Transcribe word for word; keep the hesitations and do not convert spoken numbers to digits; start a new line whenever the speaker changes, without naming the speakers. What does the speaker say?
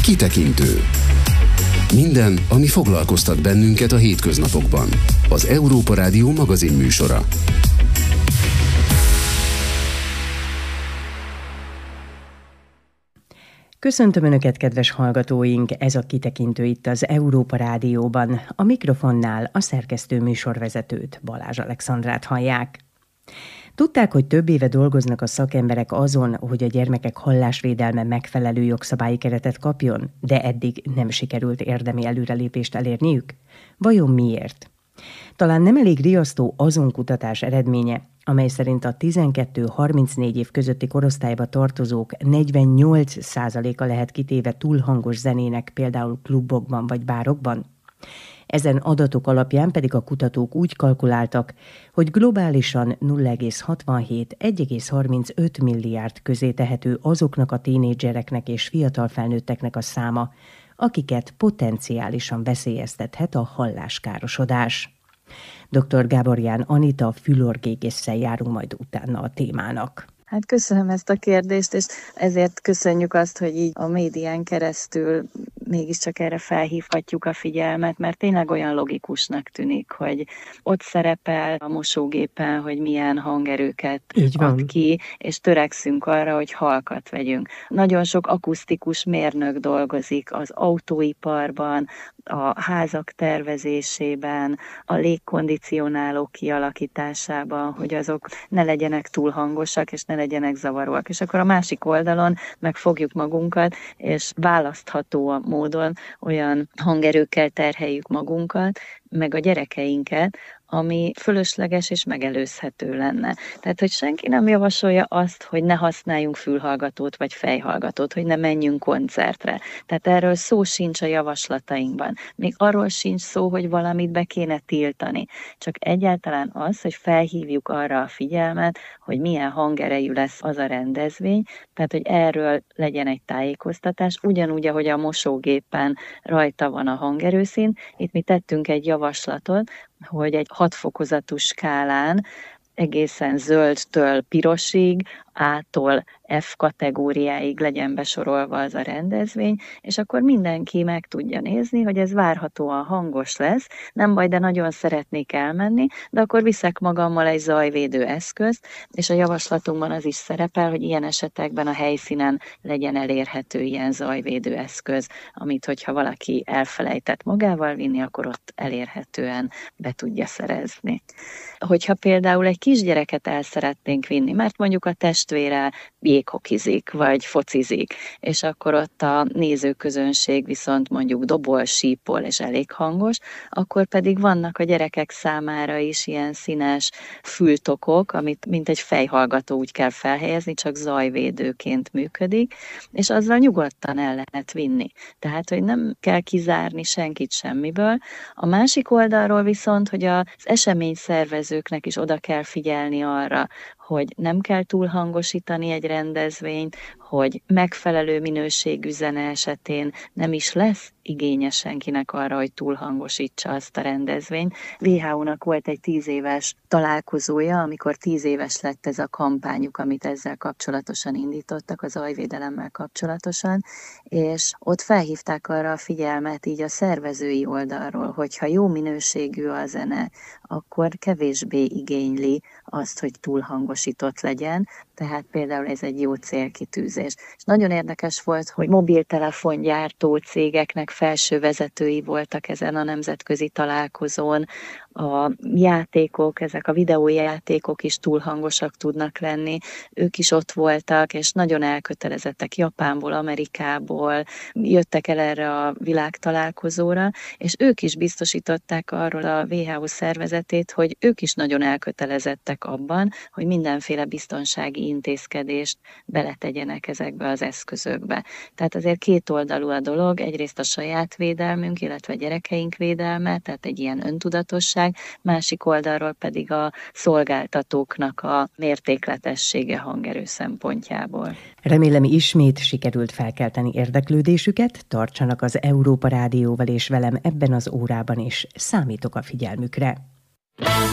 Kitekintő. Minden, ami foglalkoztat bennünket a hétköznapokban. Az Európa Rádió magazinműsora.
Köszöntöm Önöket, kedves hallgatóink! Ez a Kitekintő itt az Európa Rádióban. A mikrofonnál a szerkesztő műsorvezetőt, Balázs Alexandrát hallják. Tudták, hogy több éve dolgoznak a szakemberek azon, hogy a gyermekek hallásvédelme megfelelő jogszabályi keretet kapjon, de eddig nem sikerült érdemi előrelépést elérniük? Vajon miért? Talán nem elég riasztó azon kutatás eredménye, amely szerint a tizenkettő-harmincnégy év közötti korosztályba tartozók negyvennyolc százaléka lehet kitéve túlhangos zenének, például klubokban vagy bárokban. Ezen adatok alapján pedig a kutatók úgy kalkuláltak, hogy globálisan nulla egész hatvanhét - egy egész harmincöt milliárd közé tehető azoknak a tínédzsereknek és fiatal felnőtteknek a száma, akiket potenciálisan veszélyeztethet a halláskárosodás. doktor Gáborján Anita fülorgégésszel járunk majd utána a témának.
Hát köszönöm ezt a kérdést, és ezért köszönjük azt, hogy így a médián keresztül mégiscsak erre felhívhatjuk a figyelmet, mert tényleg olyan logikusnak tűnik, hogy ott szerepel a mosógépen, hogy milyen hangerőket ad ki, és törekszünk arra, hogy halkat vegyünk. Nagyon sok akusztikus mérnök dolgozik az autóiparban, a házak tervezésében, a légkondicionálók kialakításában, hogy azok ne legyenek túl hangosak, és ne legyenek zavaróak. És akkor a másik oldalon megfogjuk magunkat, és választható módon olyan hangerőkkel terheljük magunkat, meg a gyerekeinket, ami fölösleges és megelőzhető lenne. Tehát, hogy senki nem javasolja azt, hogy ne használjunk fülhallgatót vagy fejhallgatót, hogy ne menjünk koncertre. Tehát erről szó sincs a javaslatainkban. Még arról sincs szó, hogy valamit be kéne tiltani. Csak egyáltalán az, hogy felhívjuk arra a figyelmet, hogy milyen hangerejű lesz az a rendezvény, tehát, hogy erről legyen egy tájékoztatás, ugyanúgy, ahogy a mosógépen rajta van a hangerőszín. Itt mi tettünk egy javaslatot, hogy egy hatfokozatú skálán egészen zöldtől pirosig, A-tól F kategóriáig legyen besorolva az a rendezvény, és akkor mindenki meg tudja nézni, hogy ez várhatóan hangos lesz, nem baj, de nagyon szeretnék elmenni, de akkor viszek magammal egy zajvédő eszközt, és a javaslatunkban az is szerepel, hogy ilyen esetekben a helyszínen legyen elérhető ilyen zajvédő eszköz, amit hogyha valaki elfelejtett magával vinni, akkor ott elérhetően be tudja szerezni. Hogyha például egy kisgyereket el szeretnénk vinni, mert mondjuk a testvére jéghokizik, vagy focizik, és akkor ott a nézőközönség viszont mondjuk dobol, sípol, és elég hangos, akkor pedig vannak a gyerekek számára is ilyen színes fültokok, amit mint egy fejhallgató úgy kell felhelyezni, csak zajvédőként működik, és azzal nyugodtan el lehet vinni. Tehát, hogy nem kell kizárni senkit semmiből. A másik oldalról viszont, hogy az eseményszervezőknek is oda kell figyelni arra, hogy nem kell túlhangosítani egy rendezvényt, hogy megfelelő minőségű zene esetén nem is lesz igénye senkinek arra, hogy túlhangosítsa azt a rendezvényt. vé há ó-nak volt egy tíz éves találkozója, amikor tíz éves lett ez a kampányuk, amit ezzel kapcsolatosan indítottak, az zajvédelemmel kapcsolatosan, és ott felhívták arra a figyelmet így a szervezői oldalról, hogyha jó minőségű a zene, akkor kevésbé igényli azt, hogy túlhangosított legyen, tehát például ez egy jó célkitűzés. És nagyon érdekes volt, hogy mobiltelefongyártó cégeknek felső vezetői voltak ezen a nemzetközi találkozón, a játékok, ezek a videójátékok is túl hangosak tudnak lenni, ők is ott voltak, és nagyon elkötelezettek Japánból, Amerikából, jöttek el erre a világtalálkozóra, és ők is biztosították arról a vé há ó szervezetét, hogy ők is nagyon elkötelezettek abban, hogy mindenféle biztonsági intézkedést beletegyenek ezekbe az eszközökbe. Tehát azért kétoldalú a dolog, egyrészt a saját védelmünk, illetve a gyerekeink védelme, tehát egy ilyen öntudatosság, másik oldalról pedig a szolgáltatóknak a mértékletessége hangerő szempontjából.
Remélem ismét sikerült felkelteni érdeklődésüket, tartsanak az Európa Rádióval és velem ebben az órában is, számítok a figyelmükre.